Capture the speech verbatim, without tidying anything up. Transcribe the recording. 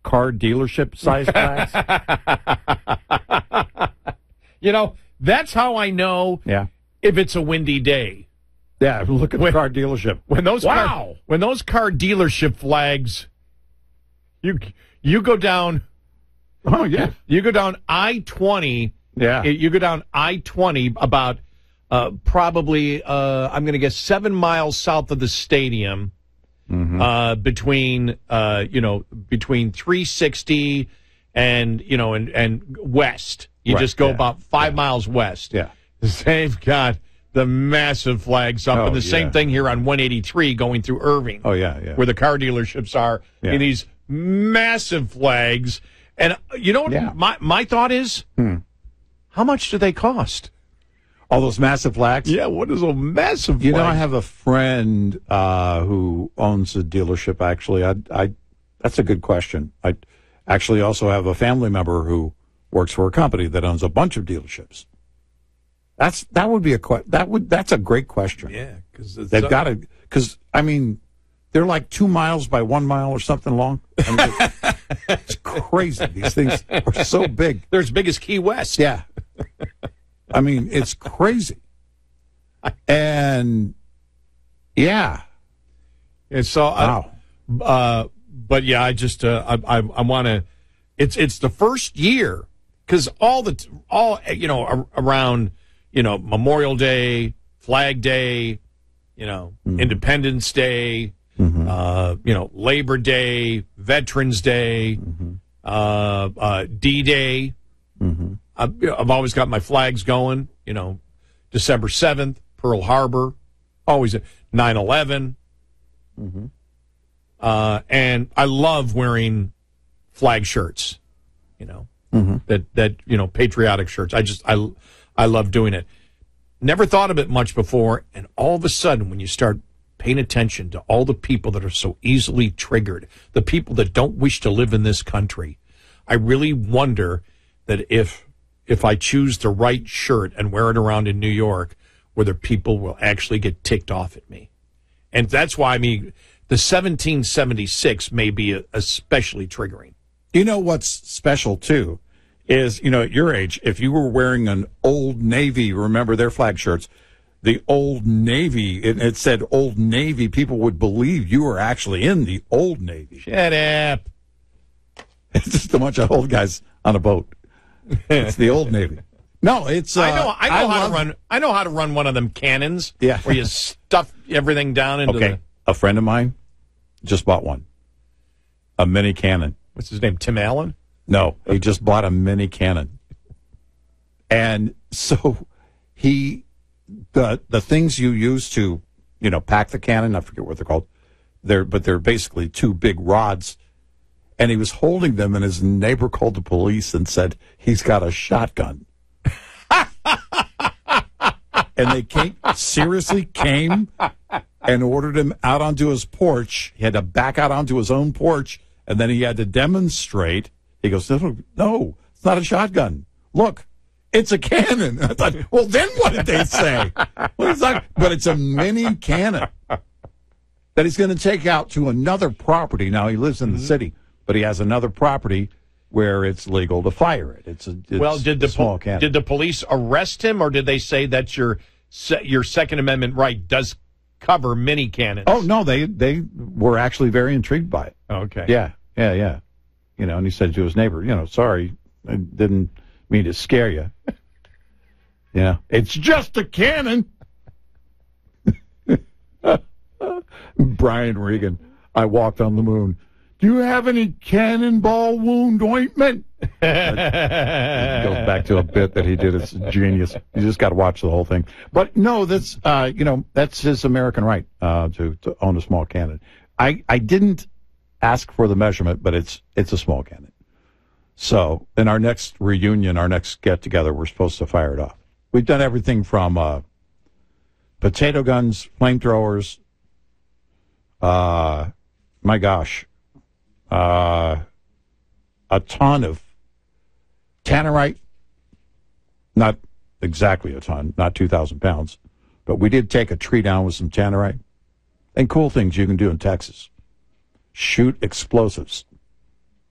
car dealership size flags? You know, that's how I know Yeah. if it's a windy day. Yeah, look at When- the car dealership. When those Wow. car, when those car dealership flags, you you go down, Oh, yeah. you go down I twenty. Yeah. You go down I twenty about uh, probably uh, I'm going to guess seven miles south of the stadium, Mm-hmm. uh, between uh, you know between three sixty and you know and and west. You Right, just go yeah, about five yeah. miles west. Yeah. They've got the massive flags up, Oh, and the same yeah. thing here on one eighty-three going through Irving. Oh, yeah, yeah. Where the car dealerships are, Yeah. in these massive flags. And uh, you know what Yeah. my, my thought is? Hmm. How much do they cost? All those massive flags? Yeah, what is a massive You flag? know, I have a friend uh, who owns a dealership, actually. I, I, that's a good question. I actually also have a family member who works for a company that owns a bunch of dealerships. That's that would be a que- that would that's a great question. Yeah, because They've got to, because, I mean, they're like two miles by one mile or something long. I mean, it's, it's crazy. These things are so big. They're as big as Key West. Yeah. I mean, it's crazy. And, yeah. And so, Wow. I, uh, but yeah, I just uh, I I, I want to. It's it's the first year because all the t- all you know ar- around you know Memorial Day, Flag Day, you know Mm-hmm. Independence Day, uh, you know Labor Day, Veterans Day, Mm-hmm. uh, uh, D Day. I've, you know, I've always got my flags going. You know, December seventh, Pearl Harbor, always nine eleven. Uh, and I love wearing flag shirts, you know, that, that, you know, patriotic shirts. I just, I, I love doing it. Never thought of it much before. And all of a sudden, when you start paying attention to all the people that are so easily triggered, the people that don't wish to live in this country, I really wonder that if, if I choose the right shirt and wear it around in New York, whether people will actually get ticked off at me. And that's why, I mean, the seventeen seventy-six may be a, especially triggering. You know what's special, too, is, you know, at your age, if you were wearing an Old Navy, remember their flag shirts, the Old Navy, it, it said Old Navy, people would believe you were actually in the Old Navy. Shut up. It's just a bunch of old guys on a boat. It's the Old Navy. No, it's. Uh, I know. I know how love- to run. I know how to run one of them cannons. Yeah. Where you stuff everything down into Okay, the. a friend of mine just bought one, a mini cannon. What's his name? Tim Allen. No, he just bought a mini cannon. And so he, the the things you use to, you know, pack the cannon, I forget what they're called, they're, but they're basically two big rods. And he was holding them, and his neighbor called the police and said he's got a shotgun. And they came, seriously came and ordered him out onto his porch. He had to back out onto his own porch, and then he had to demonstrate. He goes, no, no, it's not a shotgun. Look, it's a cannon. I thought, well, then what did they say? Well, it's not, but it's a mini cannon that he's going to take out to another property. Now, he lives in the city, but he has another property where it's legal to fire it. It's a it's Well, did the a small po- cannon. did the police arrest him, or did they say that's your se- your Second Amendment right does cover mini cannons? Oh no, they they were actually very intrigued by it. okay. Yeah, yeah, yeah. You know, and he said to his neighbor, you know, sorry, I didn't mean to scare you. You know, it's just a cannon. Brian Regan, I walked on the moon. Do you have any cannonball wound ointment? That goes back to a bit that he did. It's genius. You just got to watch the whole thing. But no, that's uh, you know that's his American right uh, to to own a small cannon. I I didn't ask for the measurement, but it's it's a small cannon. So in our next reunion, our next get together, we're supposed to fire it off. We've done everything from uh, potato guns, flamethrowers. Uh, my gosh. Uh, a ton of tannerite, not exactly a ton, not two thousand pounds, but we did take a tree down with some tannerite. And cool things you can do in Texas. Shoot explosives.